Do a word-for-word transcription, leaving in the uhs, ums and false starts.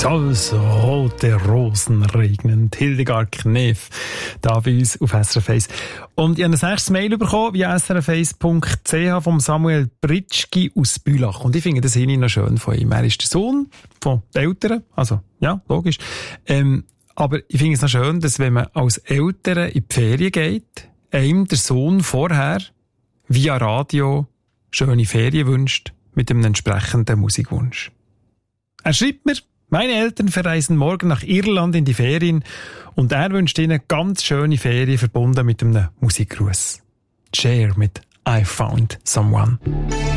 Soll's rote Rosen regnen. Hildegard Knef, da bei uns auf S R F eins. Und ich habe ein nächstes Mail bekommen via s r f eins punkt c h vom Samuel Britschki aus Bülach. Und ich finde das hier noch schön von ihm. Er ist der Sohn von den Eltern, also ja, logisch. Ähm, aber ich finde es noch schön, dass wenn man als Eltern in die Ferien geht, einem der Sohn vorher via Radio schöne Ferien wünscht mit einem entsprechenden Musikwunsch. Er schreibt mir, meine Eltern verreisen morgen nach Irland in die Ferien und er wünscht ihnen ganz schöne Ferien verbunden mit einem Musikgruß. Cher mit I Found Someone.